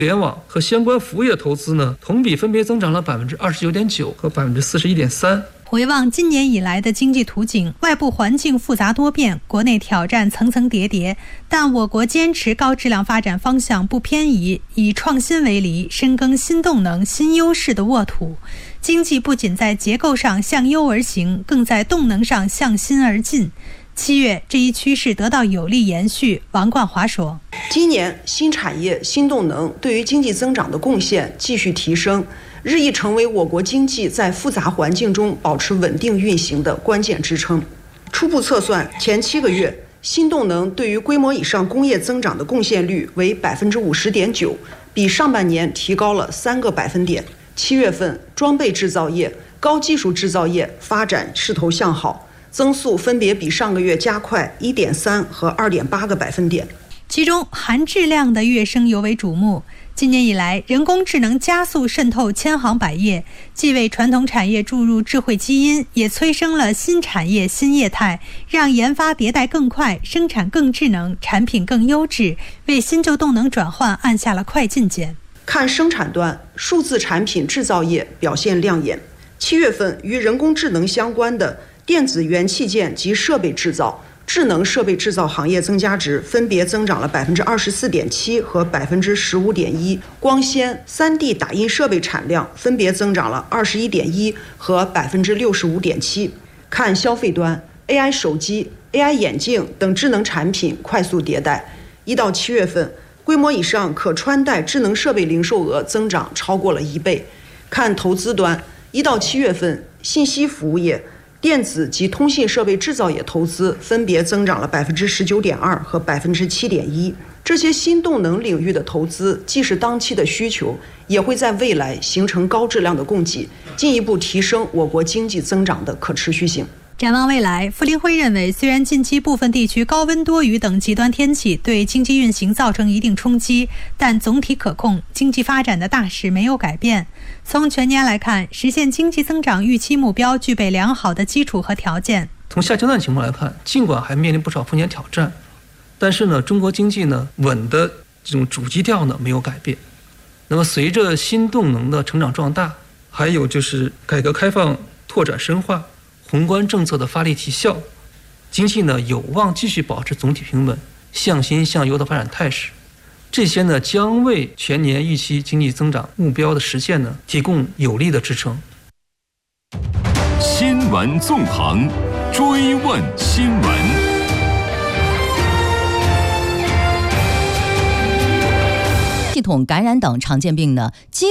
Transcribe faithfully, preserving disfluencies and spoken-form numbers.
联网和相关服务业投资呢，同比分别增长了百分之二十九点九和百分之四十一点三。 回望今年以来的经济图景，外部环境复杂多变，国内挑战层层叠叠，但我国坚持高质量发展方向不偏移，以创新为犁，深耕新动能、新优势的沃土。经济不仅在结构上向优而行，更在动能上向新而进。七月，这一趋势得到有力延续。王冠华说， 今年新产业、新动能对于经济增长的贡献继续提升，日益成为我国经济在复杂环境中保持稳定运行的关键支撑。初步测算，前七个月新动能对于规模以上工业增长的贡献率为百分之五十点九，比上半年提高了三个百分点。七月份，装备制造业、高技术制造业发展势头向好，增速分别比上个月加快 一点三 和 二点八个百分点。 其中含质量的跃升尤为瞩目。今年以来，人工智能加速渗透千行百业，既为传统产业注入智慧基因，也催生了新产业新业态，让研发迭代更快，生产更智能，产品更优质，为新旧动能转换按下了快进键。 看生产端，数字产品制造业表现亮眼。七月份与人工智能相关的电子元器件及设备制造、智能设备制造行业增加值分别增长了百分之二十四点七和百分之十五点一，光纤、三 D 打印设备产量分别增长了二十一点一和百分之六十五点七。看消费端 ，A I 手机、A I 眼镜等智能产品快速迭代。一到七月份，规模以上可穿戴智能设备零售额增长超过了一倍。看投资端，一到七月份，信息服务业、电子及通信设备制造业投资分别增长了百分之十九点二和百分之七点一。这些新动能领域的投资，既是当期的需求，也会在未来形成高质量的供给，进一步提升我国经济增长的可持续性。 展望未来，傅林辉认为，虽然近期部分地区高温多雨等极端天气对经济运行造成一定冲击，但总体可控，经济发展的大势没有改变。从全年来看，实现经济增长预期目标具备良好的基础和条件。 从下阶段情况来看，尽管还面临不少风险挑战，但是呢，中国经济呢稳的这种主基调呢没有改变。那么随着新动能的成长壮大，还有就是改革开放拓展深化，宏观政策的发力提效，经济呢有望继续保持总体平稳、向新向优的发展态势。这些呢将为全年预期经济增长目标的实现呢提供有力的支撑。 新闻纵横，追问新闻。 系统感染等常见病呢，基